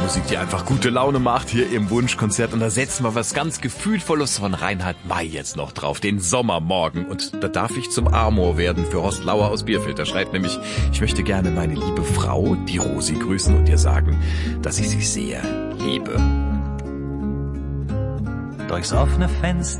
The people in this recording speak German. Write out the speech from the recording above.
Musik, die einfach gute Laune macht hier im Wunschkonzert. Und da setzen wir was ganz Gefühlvolles von Reinhard May jetzt noch drauf, den Sommermorgen. Und da darf ich zum Amor werden für Horst Lauer aus Bierfeld. Der schreibt nämlich, ich möchte gerne meine liebe Frau, die Rosi, grüßen und ihr sagen, dass ich sie sehr liebe. Durchs offene Fenster